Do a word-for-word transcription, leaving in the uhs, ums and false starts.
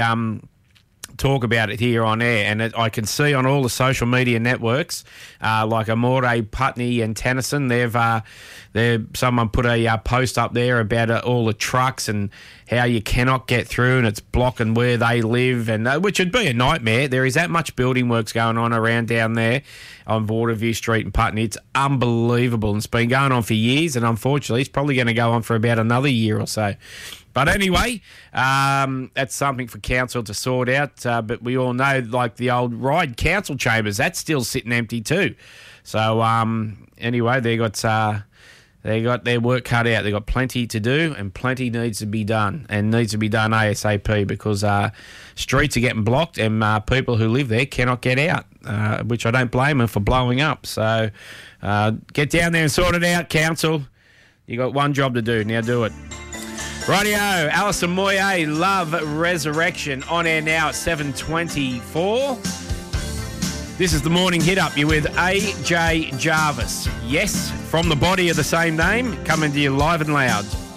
Um, talk about it here on air, and it, I can see on all the social media networks, uh, like Amore, Putney and Tennyson, they've uh, they've someone put a uh, post up there about uh, all the trucks and how you cannot get through, and it's blocking where they live, and uh, which would be a nightmare. There is that much building works going on around down there on Waterview Street and Putney. It's unbelievable, and it's been going on for years, and unfortunately, it's probably going to go on for about another year or so. But anyway, um, that's something for council to sort out. Uh, but we all know, like the old Ryde council chambers, that's still sitting empty too. So um, anyway, they got uh, they got their work cut out. They got plenty to do, and plenty needs to be done, and needs to be done ASAP because uh, streets are getting blocked, and uh, people who live there cannot get out, uh, which I don't blame them for blowing up. So uh, get down there and sort it out, council. You got one job to do. Now do it. Rightio, Alison Moyet, Love Resurrection, on air now at seven twenty-four. This is the morning hit up. You're with A J Jarvis. Yes, from the body of the same name, coming to you live and loud.